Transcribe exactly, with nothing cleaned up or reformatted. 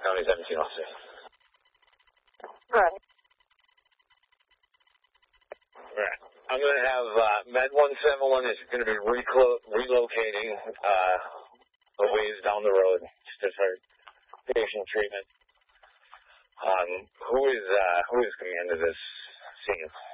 County seventeen officer. Right. Right. I'm going to have uh, Med one seven one is going to be reclo- relocating uh, a ways down the road just to start patient treatment. Um, who is uh, who is command of this scene?